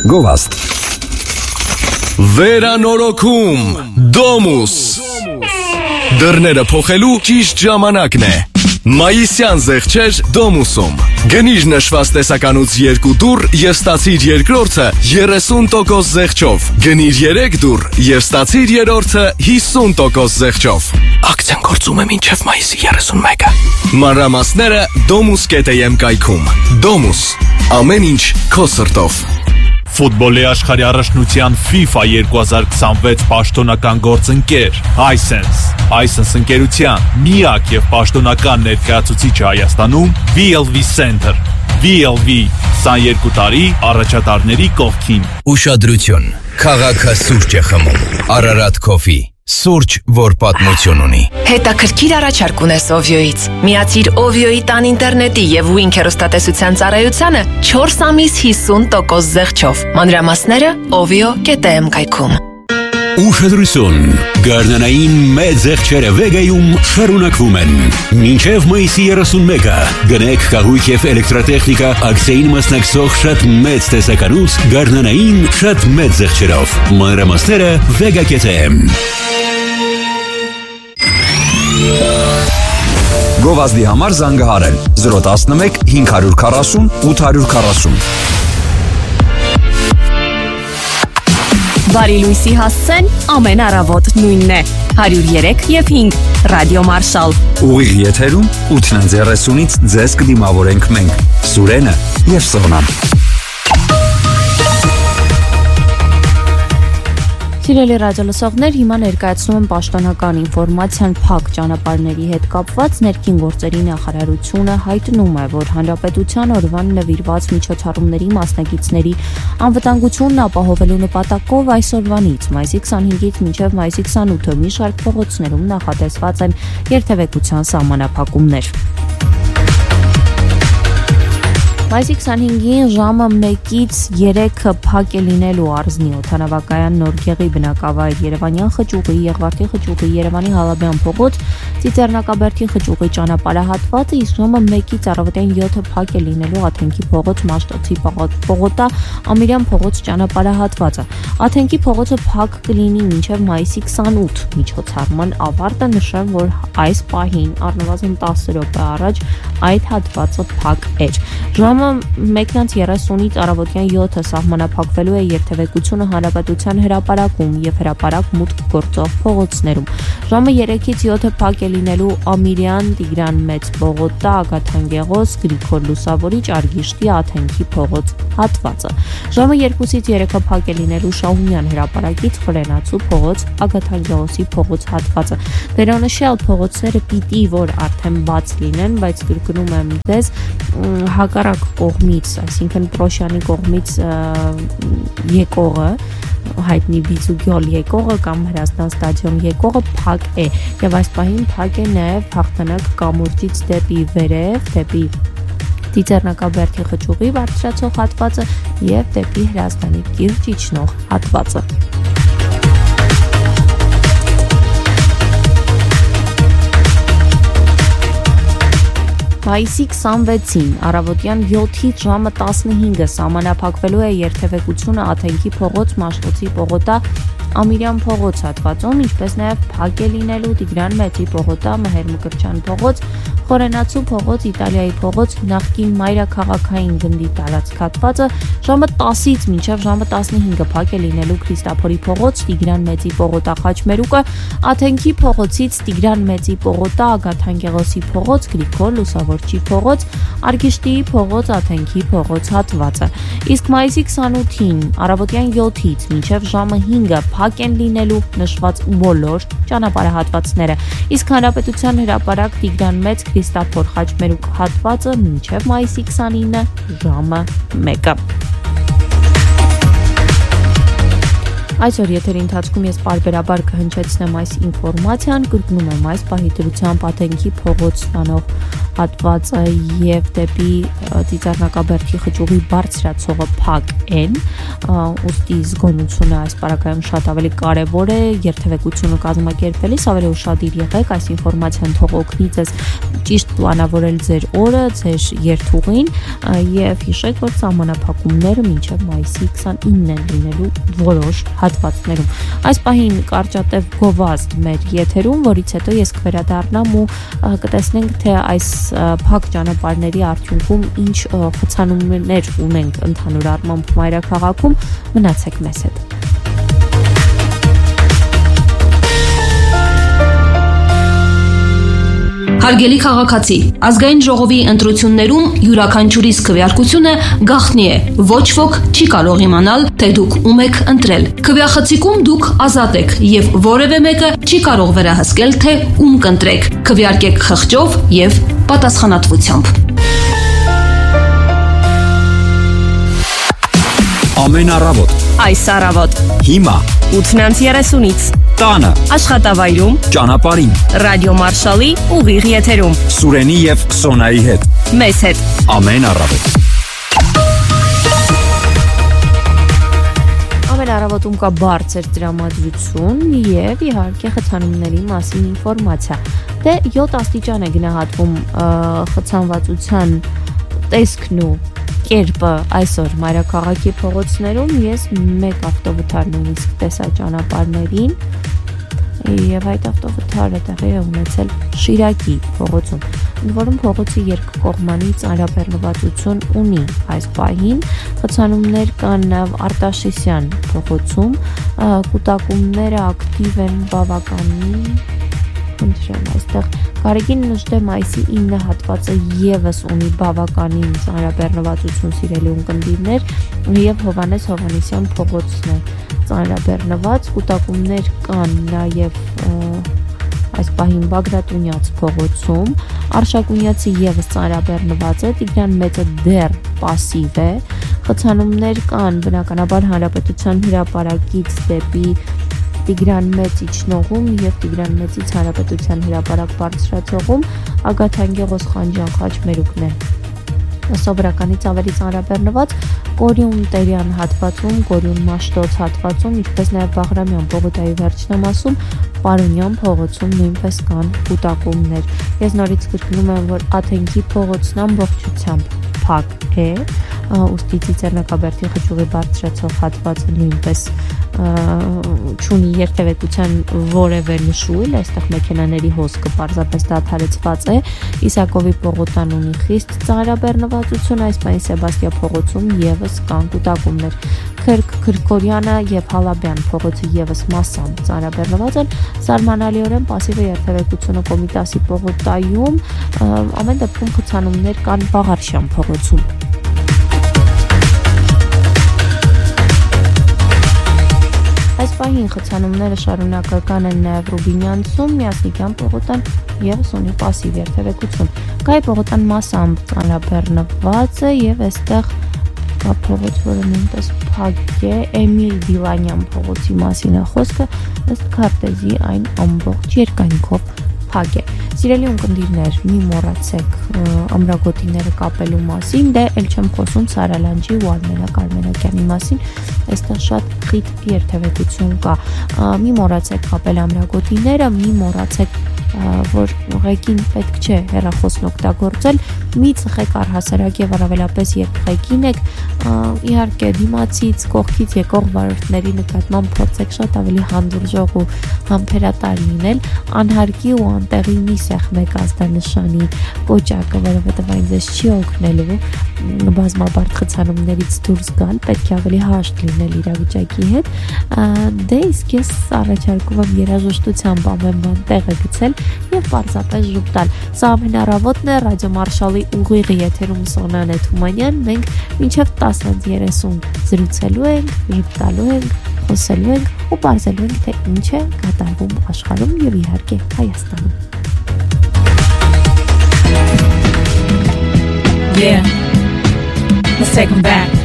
Գովաստ Վերանորոգում Domus Դռները փոխելու ճիշտ ժամանակն է Մայիսյան զեղչեր Domus-ում Գնիր նշված տեսականուց 2 դուռ և ստացիր երկրորդը 30% զեղչով Գնիր 3 դուռ և ստացիր երրորդը 50% զեղչով Ակցիան գործում է մինչև մայիսի 31-ը Մանրամասները domus.am կայքում Domus Ամեն ինչ քո սրտով Ֆուտբոլի աշխարհի առաջնության FIFA 2026 պաշտոնական գործընկեր Hisense ընկերության միակ եւ պաշտոնական ներկայացուցիչը Հայաստանում VLV Center VLV 22 տարի առաջատարների կողքին Ուշադրություն Քաղաքը սուրճ է խմում Ararat Coffee Սուրճ, որ պատմություն ունի Հետաքրքիր առաջարկ ունես Ovio-ից Միացիր Ovio-ի տան ինտերնետի և Wink հեռուստատեսության ծառայությանը 4 ամիս 50% զեղչով Մանրամասները ovio.am կայքում Ուշադրություն Գարնանային մեծ զեղչերը Վեգայում շարունակվում են Մինչև մայիսի 31-ը Գնեք կահույք և էլեկտրատեխնիկա ակցիային մասնակցող շատ մեծ տեսականուց Գարնանային շատ մեծ զեղչերով Մանրամասները Vega.am Գովազդի համար զանգահարել 011 540 840 Բարի լույսի հասցեն ամեն առավոտ նույնն է 103 և 5 Ռադիո Մարշալ Ուղիղ եթերում 8:30-ից ձեզ կդիմավորենք մենք Սուրենը և Սոնան Սիրելի ռադիոլսողներ, հիմա ներկայացնում եմ պաշտոնական ինֆորմացիան փակ ճանապարհների հետ կապված ներքին գործերի նախարարությունը հայտնում է, որ հանրապետության օրվան նվիրված միջոցառումների մասնակիցների անվտանգությունն ապահովելու նպատակով այսօրվանից մայիսի 25-ից մինչև մայիսի 28-ը մի շարք փողոցներում նախատեսված են երթևեկության սահմանափակումներ։ Մայիսի 25-ին ժամը 1-ից 3-ը փակ է լինելու Արզնի օդանավակայան Նորգեղի բնակավայր Երևանյան խճուղի, Եղվարդի խճուղի, Երևանի Հալաբյան փողոց, Ծիծեռնակաբերդի խճուղի ճանապարհահատվածը, իսկ ժամը 1-ից առավոտյան 7-ը փակ է լինելու Աթենքի փողոց, Մաշտոցի պողոտա, Ամիրյան փողոց ճանապարհահատվածը։ Աթենքի փողոցը փակ կլինի մինչև մայիսի 28 միջոցառման ավարտը նշեմ, որ այս պահին առնվազն 10 րոպե առաջ այդ հատվածը փակ էր։ Ժամը 1:30-ից առավոտյան 7-ը սահմանափակվելու է երթևեկությունը հանրապետության հրապարակում և հրապարակ մուտք գործող փողոցներում։ Ժամը 3-ից 7-ը փակ է լինելու Ամիրյան, Տիգրան Մեծ պողոտա, Ագաթան Գեղոս, Գրիգոր Լուսավորիչ, Արգիշտի, Աթենքի փողոց հատվածը։ Ժամը 2-ից 3-ը փակ է լինելու Շահումյան հրապարակից Խորենացու փողոց, Ագաթան Գեղոսի փողոց հատվածը։ Վերոնշյալ փողոցները պիտի որ արդեն բաց լինեն, բայց կրկնում եմ ձեզ հակառակ կողմից, այսինքն Պրոշյանի կողմից եկողը հայտնի Բիզուգյոլ եկողը կամ Հրազդան ստադիոն եկողը փակ է եւ այս պահին փակ է նաեւ Հաղթանակ կամուրջից դեպի վերև, դեպի Ծիծեռնակաբերդի խճուղի բարձրացող հատվածը եւ դեպի Հրազդանի կիրճ իջնող հատվածը։ Մայիսի 26-ին առավոտյան 7-ից ժամը 15-ը սահմանափակվելու է երթևեկությունը Աթենքի փողոց, Մաշտոցի պողոտա, Ամիրյան փողոց հատվածում, ինչպես նաև փակ է լինելու Տիգրան Մեծի պողոտա, Մհեր Մկրտչյան փողոց, Խորենացու փողոց, Իտալիայի փողոց, նախկին մայրաքաղաքային գնդի տարածք հատվածը, ժամը 10-ից մինչև ժամը 15-ը փակ է լինելու Քրիստափորի փողոց, Տիգրան Մեծի պողոտա, Խաչմերուկը, Աթենքի փողոցից Տիգրան Մեծի պողոտա, Ագաթան Գեղոսի փողոց, Գրիգոր Լուսավորչի փողոց, Արգիշտիի փողոց, Աթենքի փողոց հատվածը։ Իսկ մայիսի 28-ին առավոտյան 7-ից մինչև ժամը 5-ը փակ են լինելու նշված բոլոր ճանապարհահատվածները։ Իսկ հանրապետության հրապարակ Տիգրան Մեծ Քրիստափոր Խաչմերուկ հատվածը մինչև մայիսի 29-ը ժամը 1-ը։ Այսօր եթերի ընթացքում ես պարբերաբար կհնչեցնեմ այս ինֆորմացիան, կրկնում եմ այս պահի դրությամբ Աթենքի փողոց ստանող հատվածը եւ դեպի ծիծեռնակաբերդի խճուղի բարձրացողը փակ N, ուստի զգոնությունը այս պարագայում շատ ավելի կարևոր է, երթևեկությունը կազմակերպելիս ավելի ուշադիր եղեք, այս ինֆորմացիան թող օգնի ձեզ ճիշտ պլանավորել ձեր օրը, ձեր երթուղին եւ հիշեք, որ սահմանափակումները մինչեւ մայիսի 29-ն են լինելու որոշ հատվածներում։ Այս պահին կարճատև գովազդ մեր եթերում, որից հետո ես կվերադառնամ ու կտեսնենք, թե այս փակ ճանապարհների արդյունքում ինչ խցանումներ ունենք ընդհանուր առմամբ մայրաքաղաքում, մնացեք մեզ հետ։ Հարգելի քաղաքացի, ազգային ժողովի ընտրություններում յուրաքանչյուրիս քվեարկությունը գաղտնի է։ Ոչ ոք չի կարող իմանալ, թե դուք ում եք ընտրել։ Քվեախցիկում դուք ազատ եք եւ որևէ մեկը չի կարող վերահսկել, թե ում կընտրեք։ Քվեարկեք խղճով եւ պատասխանատվությամբ։ Ամեն առավոտ, Այս առավոտ հիմա, 8:30-ից տանը, աշխատավայրում, ճանապարհին, ռադիո Մարշալի ուղիղ եթերում, Սուրենի եւ Սոնայի հետ, մեզ հետ։ ամեն առավոտ։ Ամեն առավոտում կա բարձր տրամադրություն եւ իհարկե խցանումների մասին ինֆորմացիա։ Դե 7 աստիճան է գնահատվում խցանվածության տեսքն ու կերպը այսօր մայրաքաղաքի փողոցներում, ես մեկ ավտովթար նույնիսկ տեսա ճանապարհներին եւ այդ ավտովթարը տեղի է ունեցել Շիրակի փողոցում, ընդ որում փողոցի երկկողմանի ծանրաբեռնվածություն ունի այս պահին, խցանումներ կան նաեւ Արտաշեսյան փողոցում, կուտակումները ակտիվ են բավականին, խնդրեմ այստեղ Գարեգին Նժդե մայիսի 9 հատվածը եւս ունի բավականին ծանրաբեռնվածություն սիրելի ունկնդիրներ եւ Հովհաննես Հովհաննիսյան փողոցն է ծանրաբեռնված, կուտակումներ կան նաեւ այս պահին Բագրատունյաց փողոցում, Արշակունյացի եւս ծանրաբեռնված է, Տիգրան Մեծը դեռ պասիվ է, խցանումներ կան բնականաբար Հանրապետության հրապարակից դեպի Տիգրան Մեծ իջնողում եւ Տիգրան Մեծից Հանրապետության հրապարակ բարձրացողում Ագաթանգեղոս Խանջյան խաչմերուկն է սովորականից ավելի ծանրաբեռնված Կորյուն Տերյան հատվածում, Կորյուն Մաշտոց հատվածում, ինչպես նաեւ Բաղրամյան պողոտայի վերջնամասում, Պարոնյան փողոցում նույնպես կան կուտակումներ։ Ես նորից կրկնում եմ, որ Աթենքի փողոցն ամբողջությամբ փակ է, ուստի Ծիծեռնակաբերդի խճուղի բարձրացող հատվածը նույնպես չունի երթևեկության որևէ նշույլ, այստեղ մեքենաների հոսքը պարզապես դադարեցված է, Իսակովի պողոտան ունի խիստ ծանրաբեռնվածություն, այս պահին Սեբաստիա փողոցում եւս կան կուտակումներ, Քրկ Գրգորյանը եւ Հալաբյան փողոցը եւս մասամբ ծանրաբեռնված են, զարմանալիորեն պասիվ է երթևեկությունը Կոմիտասի պողոտայում, ամեն դեպքում խցանումներ կան Վաղարշյան փողոցում։ Այս պահին խցանումները շարունակական են նաև Ռուբինյանցում, Միասնիկյան պողոտան եւս ունի պասիվ երթևեկություն։ Գայ պողոտան մասամբ ծանրաբեռնված է եւ այստեղ կա փողոց, որը նույնպես փակ է, Էմիլ Դիլանյան փողոցի մասին է խոսքը, ըստ քարտեզի այն ամբողջ երկայնքով փակ է։ Սիրելի ունկնդիրներ, մի մոռացեք ամրագոտիները կապելու մասին, դե էլ չեմ խոսում Սարալանջի ու Արմենակ Արմենակյանի մասին, այստեղ շատ խիտ երթևեկություն կա։ Մի մոռացեք կապել ամրագոտիները, մի մոռացեք որ ղեկին պետք չէ հեռախոսն օգտագործել, մի ծխեք առհասարակ եւ առավելապես երբ ղեկին եք, իհարկե դիմացից, կողքից եկող վարորդների նկատմամբ փորձեք շատ ավելի հանդուրժող ու համբերատար լինել, անհարկի ու անտեղի մի սեղմեք ազդանշանի կոճակը, որովհետեւ այն ձեզ չի օգնելու բազմաբարդ խցանումներից դուրս գալ, պետք է ավելի հաշտ լինել իրավիճակի հետ, դե իսկ ես առաջարկում եմ երաժշտությամբ ամեն բան տեղը գցել եւ պարզապես ժուտ տալ։ Սա ամեն առավոտն է ռադիո Մարշալի ուղիղ եթերում Սոնան է Թումանյան, մենք մինչեւ 10:30 զրուցելու ենք, ժուտ տալու ենք, խոսելու ենք ու բարձելու ենք, թե ինչ է կատարվում աշխարհում եւ իհարկե Հայաստանում։ Yeah, let's take them back.